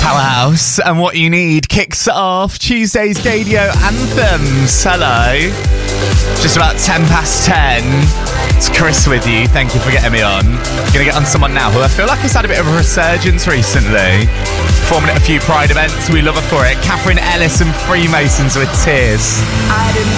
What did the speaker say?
Powerhouse and What You Need kicks off Tuesday's Gadio Anthems. Hello. Just about 10 past 10. It's Chris with you. Thank you for getting me on. I'm going to get on someone now who I feel like has had a bit of a resurgence recently. Performing at a few Pride events. We love her for it. Catherine Ellis and Freemasons with Tears.